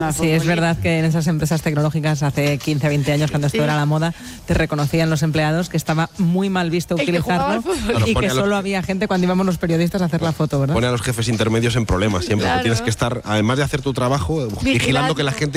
Sí, es verdad que en esas empresas tecnológicas hace 15, 20 años, cuando esto era la moda, te reconocían los empleados que estaba muy mal visto utilizarlo y que solo había gente cuando íbamos los periodistas a hacer la foto, ¿verdad? Pone a los jefes intermedios en problemas siempre. Tienes que estar, además de hacer tu trabajo, vigilando que la gente